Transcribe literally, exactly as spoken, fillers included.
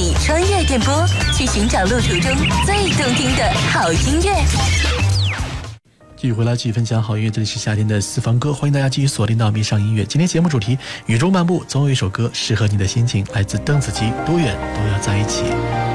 你穿越电波，去寻找路途中最动听的好音乐。 继续回来，继续分享好音乐，这里是夏天的私房歌，欢迎大家继续锁定到迷上音乐。今天节目主题：宇宙漫步，总有一首歌适合你的心情。来自邓紫棋，多远都要在一起。